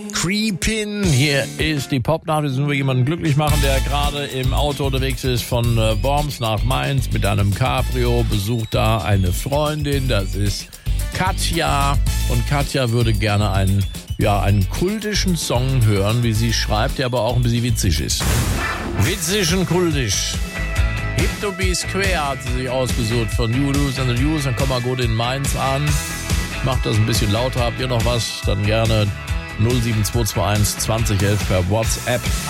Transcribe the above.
Creepin', hier ist die Popnacht. Wir müssen wir jemanden glücklich machen, der gerade im Auto unterwegs ist von Worms nach Mainz mit einem Cabrio, besucht da eine Freundin, das ist Katja. Und Katja würde gerne einen kultischen Song hören, wie sie schreibt, der aber auch ein bisschen witzig ist. Witzig und kultisch. Hip to be square hat sie sich ausgesucht von You Lose and the News. Dann kommen wir gut in Mainz an. Macht das ein bisschen lauter. Habt ihr noch was? Dann gerne 07221 2011 per WhatsApp.